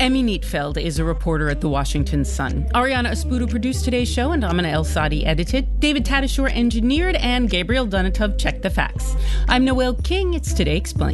Emmy Neatfeld is a reporter at the Washington Sun. Ariana Espudo produced today's show, and Amina El-Sadi edited. David Tatasciore engineered, and Gabriel Donatov checked the facts. I'm Noel King. It's Today Explained.